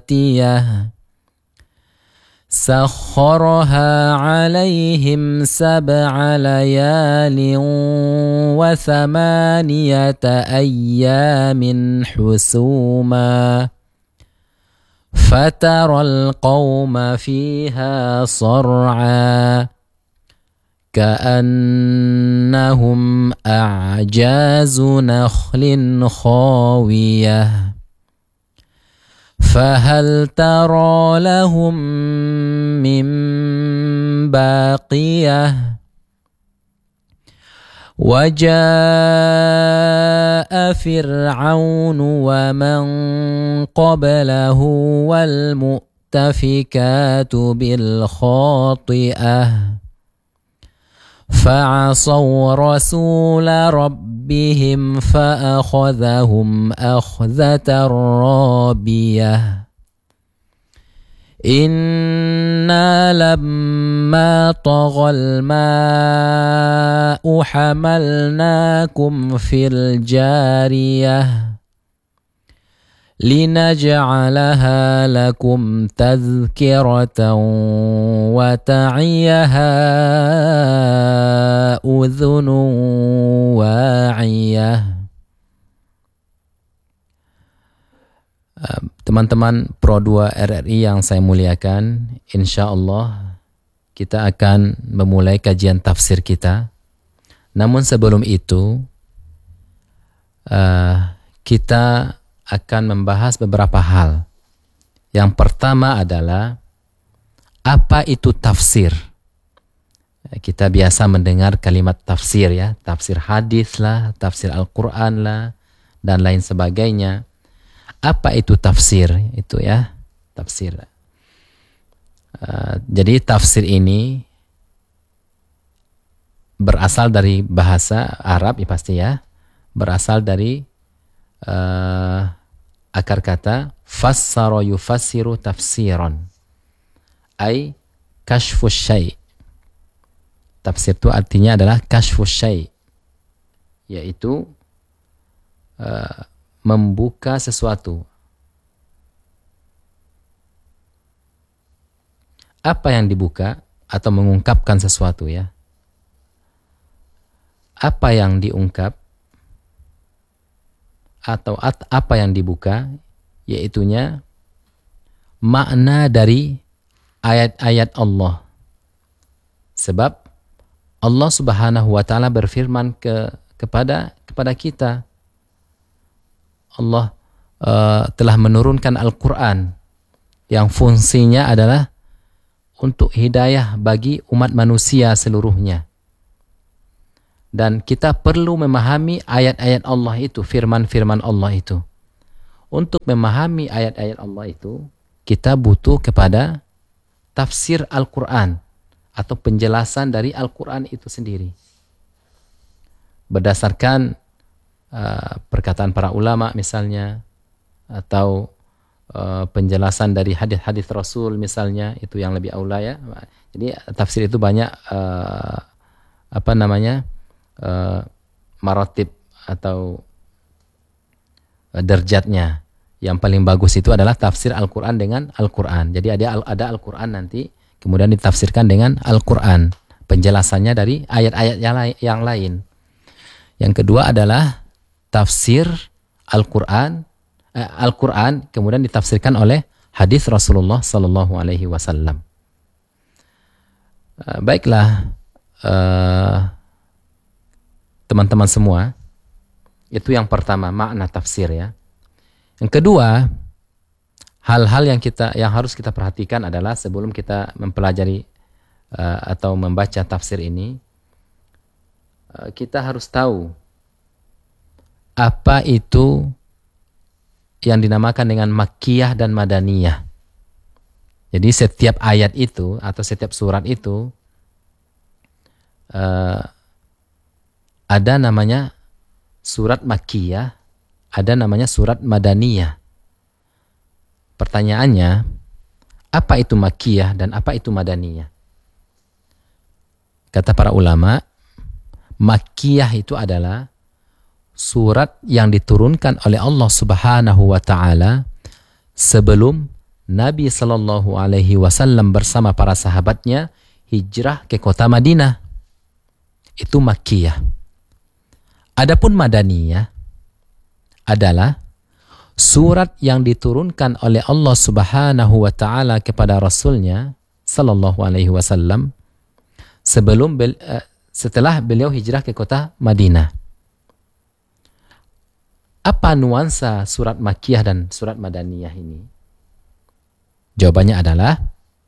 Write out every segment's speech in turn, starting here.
آتية سخرها عليهم 7 ليال و8 أيام حسوما فترى القوم فيها صرعا كأنهم أعجاز نخل خاوية فهل ترى لهم من باقية وجاء فرعون ومن قبله والمؤتفكات بالخاطئة فعصوا رسول ربهم فأخذهم أخذة رابية إنا لما طغى الماء حملناكم في الجارية لنجعلها لكم تذكرة وتعيها أذن واعية. Teman-teman Pro 2 RRI yang saya muliakan, insya Allah kita akan memulai kajian tafsir kita. Namun sebelum itu kita akan membahas beberapa hal. Yang pertama adalah apa itu tafsir? Kita biasa mendengar kalimat tafsir ya, tafsir hadis lah, tafsir Al-Quran lah, dan lain sebagainya. Apa itu tafsir? Itu ya, tafsir. Jadi tafsir ini berasal dari bahasa Arab ya pasti ya, berasal dari akar kata fassara yufassiru tafsiran ay kashfus syai'. Tafsir itu artinya adalah kashfus syai', yaitu membuka sesuatu. Apa yang dibuka atau mengungkapkan sesuatu ya. Apa yang diungkap atau apa yang dibuka, yaitunya makna dari ayat-ayat Allah. Sebab Allah Subhanahu wa taala berfirman kepada kita. Allah telah menurunkan Al-Qur'an yang fungsinya adalah untuk hidayah bagi umat manusia seluruhnya. Dan kita perlu memahami ayat-ayat Allah itu, firman-firman Allah itu. Untuk memahami ayat-ayat Allah itu, kita butuh kepada tafsir Al-Quran atau penjelasan dari Al-Quran itu sendiri. Berdasarkan perkataan para ulama misalnya, atau penjelasan dari hadis-hadis Rasul misalnya, itu yang lebih aula ya. Jadi tafsir itu banyak maratib atau derajatnya. Yang paling bagus itu adalah tafsir Al-Quran dengan Al-Quran. Jadi ada Al-Quran nanti kemudian ditafsirkan dengan Al-Quran, penjelasannya dari ayat-ayat yang lain. Yang kedua adalah tafsir Al-Quran kemudian ditafsirkan oleh hadis Rasulullah Sallallahu Alaihi Wasallam. Baiklah teman-teman semua, itu yang pertama, makna tafsir ya. Yang kedua, hal-hal yang harus kita perhatikan adalah sebelum kita mempelajari atau membaca tafsir ini, kita harus tahu apa itu yang dinamakan dengan makkiyah dan madaniyah. Jadi setiap ayat itu atau setiap surat itu ada namanya surat makkiyah, ada namanya surat madaniyah. Pertanyaannya, apa itu makkiyah dan apa itu madaniyah? Kata para ulama, makkiyah itu adalah surat yang diturunkan oleh Allah Subhanahu wa taala sebelum Nabi Sallallahu Alaihi Wasallam bersama para sahabatnya hijrah ke kota Madinah. Itu Makkiyah. Adapun Madaniyah adalah surat yang diturunkan oleh Allah Subhanahu wa taala kepada Rasulnya Sallallahu Alaihi Wasallam setelah beliau hijrah ke kota Madinah. Apa nuansa surat Makkiyah dan surat Madaniyah ini? Jawabannya adalah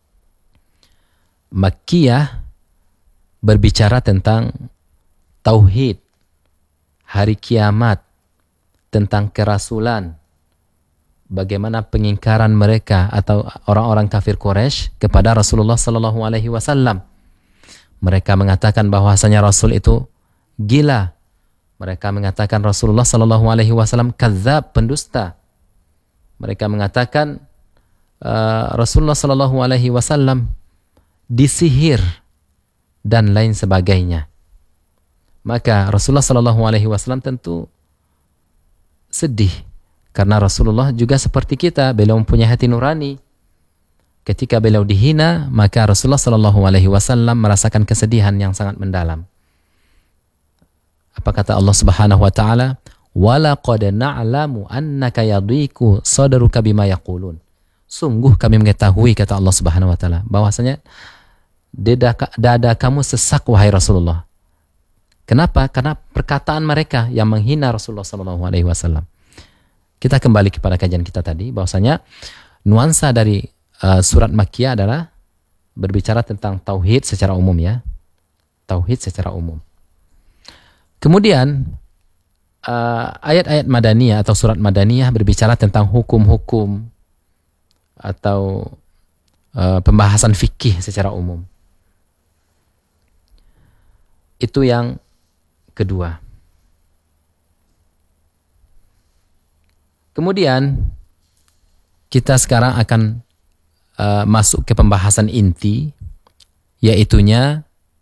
Makkiyah berbicara tentang tauhid, hari kiamat, tentang kerasulan, bagaimana pengingkaran mereka atau orang-orang kafir Quraisy kepada Rasulullah Sallallahu Alaihi Wasallam. Mereka mengatakan bahwasanya Rasul itu gila. Mereka mengatakan Rasulullah Sallallahu Alaihi Wasallam kadzab, pendusta. Mereka mengatakan Rasulullah Sallallahu Alaihi Wasallam disihir dan lain sebagainya. Maka Rasulullah Sallallahu Alaihi Wasallam tentu sedih karena Rasulullah juga seperti kita, beliau mempunyai hati nurani. Ketika beliau dihina, maka Rasulullah Sallallahu Alaihi Wasallam merasakan kesedihan yang sangat mendalam. Apa kata Allah Subhanahu Wa Taala? Walaqad na'lamu annaka yadhiqu sadruka bima yaqulun. Sungguh kami mengetahui, kata Allah Subhanahu Wa Taala, bahwasanya dada kamu sesak wahai Rasulullah. Kenapa? Karena perkataan mereka yang menghina Rasulullah Sallallahu Alaihi Wasallam. Kita kembali kepada kajian kita tadi, bahwasanya nuansa dari surat Makkiyah adalah berbicara tentang tauhid secara umum, ya. Tauhid secara umum. Kemudian ayat-ayat Madaniyah atau surat Madaniyah berbicara tentang hukum-hukum atau pembahasan fikih secara umum. Itu yang kedua. Kemudian kita sekarang akan masuk ke pembahasan inti, yaitunya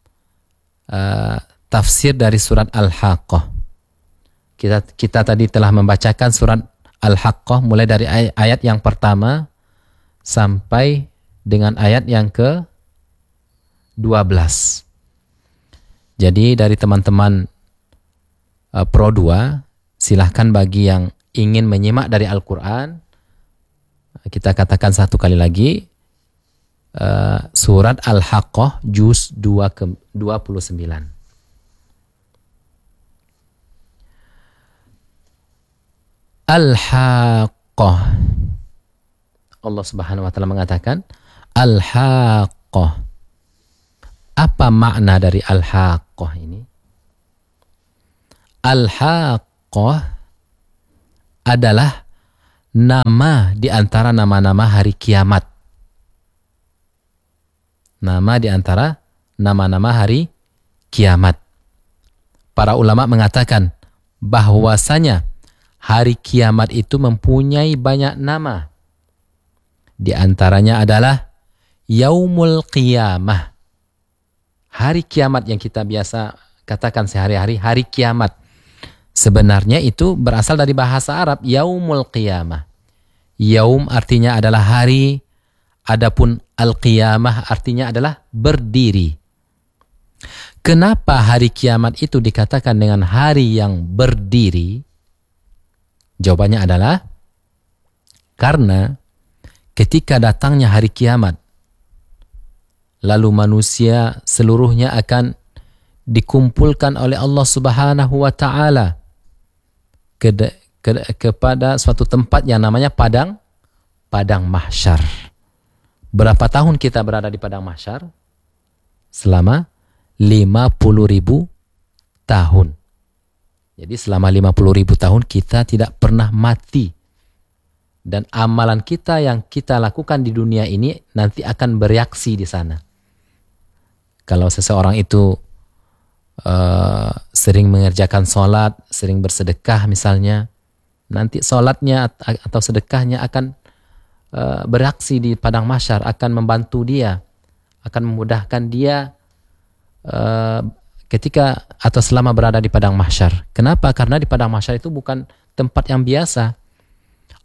tafsir dari surat Al-Haqqah. Kita tadi telah membacakan surat Al-Haqqah mulai dari ayat yang pertama sampai dengan ayat yang ke-12. Jadi dari teman-teman Pro 2, silahkan bagi yang ingin menyimak dari Al-Quran, kita katakan satu kali lagi, surat Al-Haqqah juz 29. Al-Haqqah. Allah Subhanahu wa taala mengatakan Al-Haqqah. Apa makna dari Al-Haqqah ini? Al-Haqqah adalah nama di antara nama-nama hari kiamat. Nama di antara nama-nama hari kiamat. Para ulama mengatakan bahwasanya hari kiamat itu mempunyai banyak nama. Di antaranya adalah Yaumul Qiyamah. Hari kiamat yang kita biasa katakan sehari-hari, hari kiamat. Sebenarnya itu berasal dari bahasa Arab, Yaumul Qiyamah. Yaum artinya adalah hari, adapun Al-Qiyamah artinya adalah berdiri. Kenapa hari kiamat itu dikatakan dengan hari yang berdiri? Jawabannya adalah karena ketika datangnya hari kiamat, lalu manusia seluruhnya akan dikumpulkan oleh Allah Subhanahu wa taala kepada suatu tempat yang namanya padang mahsyar. Berapa tahun kita berada di padang mahsyar? Selama 50.000 tahun. Jadi selama 50.000 tahun kita tidak pernah mati. Dan amalan kita yang kita lakukan di dunia ini nanti akan bereaksi di sana. Kalau seseorang itu sering mengerjakan sholat, sering bersedekah misalnya, nanti sholatnya atau sedekahnya akan bereaksi di padang mahsyar, akan membantu dia, akan memudahkan dia ketika atau selama berada di padang mahsyar. Kenapa? Karena di padang mahsyar itu bukan tempat yang biasa.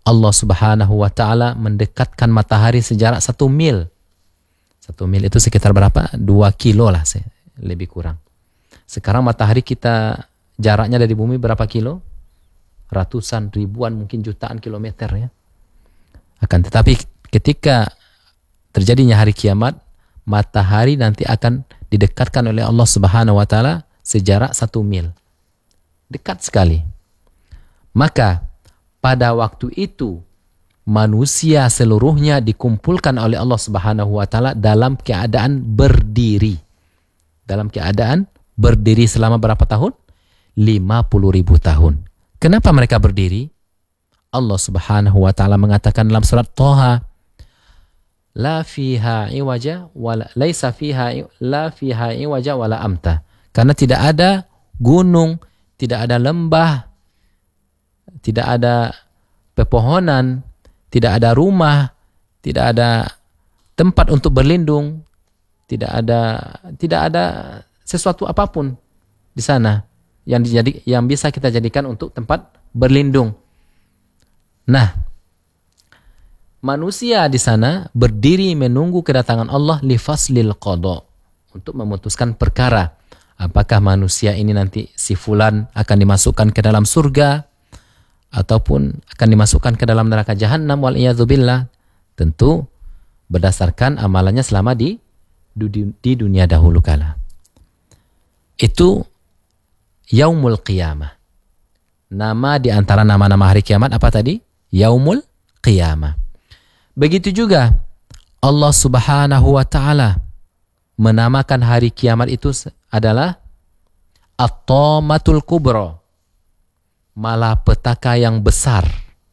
Allah Subhanahu wa Ta'ala mendekatkan matahari sejarak 1 mil. 1 mil itu sekitar berapa? 2 kilo lah, lebih kurang. Sekarang matahari kita jaraknya dari bumi berapa kilo? Ratusan, ribuan, mungkin jutaan kilometer ya. Akan tetapi ketika terjadinya hari kiamat, matahari nanti akan didekatkan oleh Allah Subhanahu wa Ta'ala sejarak 1 mil. Dekat sekali. Maka pada waktu itu manusia seluruhnya dikumpulkan oleh Allah Subhanahu wa Ta'ala dalam keadaan berdiri. Dalam keadaan berdiri selama berapa tahun? 50.000 tahun. Kenapa mereka berdiri? Allah Subhanahu wa Ta'ala mengatakan dalam surat Thaha, la fiha iwaja wala laisa fiha la fiha iwaja wala amta. Karena tidak ada gunung, tidak ada lembah, tidak ada pepohonan, tidak ada rumah, tidak ada tempat untuk berlindung, tidak ada sesuatu apapun di sana yang bisa kita jadikan untuk tempat berlindung. Nah, manusia di sana berdiri menunggu kedatangan Allah li faslil qada, untuk memutuskan perkara. Apakah manusia ini nanti si fulan akan dimasukkan ke dalam surga ataupun akan dimasukkan ke dalam neraka jahannam wal iyadzubillah. Tentu berdasarkan amalannya selama di dunia dahulu kala. Itu Yaumul Qiyamah. Nama di antara nama-nama hari kiamat apa tadi? Yaumul Qiyamah. Begitu juga Allah Subhanahu wa Ta'ala menamakan hari kiamat itu adalah At-Tamatul Kubra, malapetaka yang besar.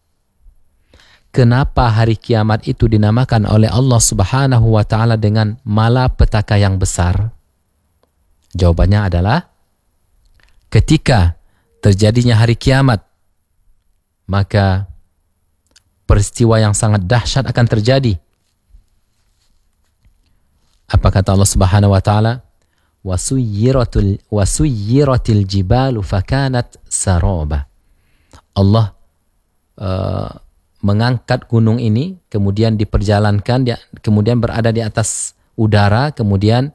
Kenapa hari kiamat itu dinamakan oleh Allah Subhanahu wa Ta'ala dengan malapetaka yang besar? Jawabannya adalah ketika terjadinya hari kiamat, maka peristiwa yang sangat dahsyat akan terjadi. Apa kata Allah Subhanahu wa Ta'ala? Wasuyyiratil jibalu fakanat saraba. Allah mengangkat gunung ini, kemudian diperjalankan, kemudian berada di atas udara, kemudian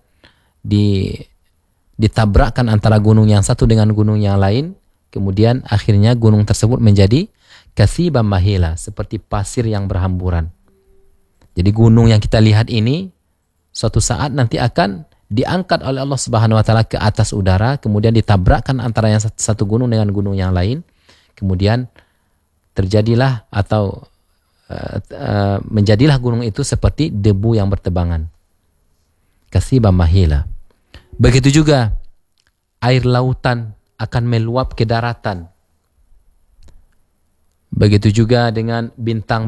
ditabrakkan antara gunung yang satu dengan gunung yang lain, kemudian akhirnya gunung tersebut menjadi kathiban mahila, seperti pasir yang berhamburan. Jadi gunung yang kita lihat ini suatu saat nanti akan diangkat oleh Allah Subhanahu wa Ta'ala ke atas udara, kemudian ditabrakkan antara yang satu gunung dengan gunung yang lain, kemudian terjadilah atau menjadilah gunung itu seperti debu yang bertebangan. Kathiban mahila. Begitu juga air lautan akan meluap ke daratan. Begitu juga dengan bintang